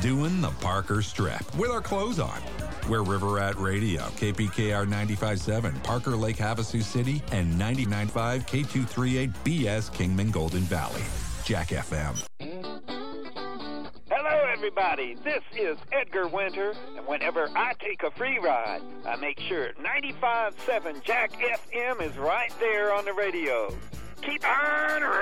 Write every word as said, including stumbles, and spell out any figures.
doing the Parker Strip with our clothes on. We're River Rat Radio, K P K R ninety-five point seven, Parker Lake Havasu City, and ninety-nine point five K two thirty-eight B S Kingman Golden Valley. Jack F M. Hello, everybody. This is Edgar Winter, and whenever I take a free ride, I make sure ninety-five point seven Jack F M is right there on the radio. Keep on